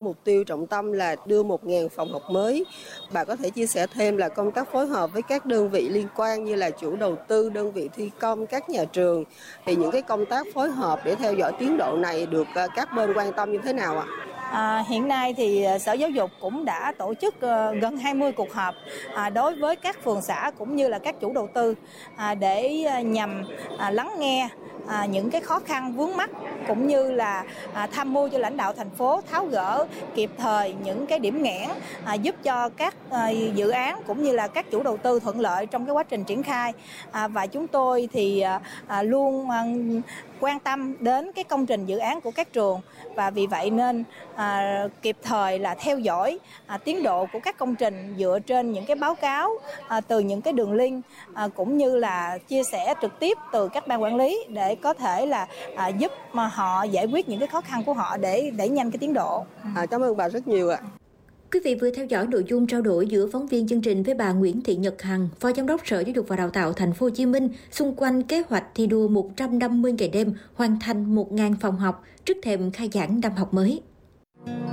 mục tiêu trọng tâm là đưa 1.000 phòng học mới. Bà có thể chia sẻ thêm là công tác phối hợp với các đơn vị liên quan như là chủ đầu tư, đơn vị thi công, các nhà trường. Thì những cái công tác phối hợp để theo dõi tiến độ này được các bên quan tâm như thế nào ạ? Hiện nay thì Sở Giáo dục cũng đã tổ chức gần 20 cuộc họp đối với các phường xã cũng như là các chủ đầu tư để nhằm lắng nghe những cái khó khăn vướng mắc cũng như là tham mưu cho lãnh đạo thành phố tháo gỡ kịp thời những cái điểm nghẽn giúp cho các dự án cũng như là các chủ đầu tư thuận lợi trong cái quá trình triển khai. Và chúng tôi thì luôn quan tâm đến cái công trình dự án của các trường và vì vậy nên kịp thời là theo dõi tiến độ của các công trình dựa trên những cái báo cáo từ những cái đường link cũng như là chia sẻ trực tiếp từ các ban quản lý để có thể là giúp mà họ giải quyết những cái khó khăn của họ để đẩy nhanh cái tiến độ. Cảm ơn bà rất nhiều ạ. Quý vị vừa theo dõi nội dung trao đổi giữa phóng viên chương trình với bà Nguyễn Thị Nhật Hằng, Phó Giám đốc Sở Giáo dục và Đào tạo Thành phố Hồ Chí Minh xung quanh kế hoạch thi đua 150 ngày đêm hoàn thành 1.000 phòng học trước thềm khai giảng năm học mới.